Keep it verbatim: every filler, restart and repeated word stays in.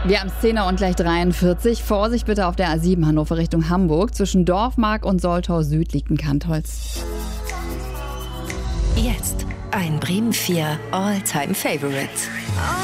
Wir haben Szene und gleich dreiundvierzig. Vorsicht bitte auf der A sieben Hannover Richtung Hamburg. Zwischen Dorfmark und Soltau Süd liegt ein Kantholz. Jetzt ein Bremen vier All-Time Favorite.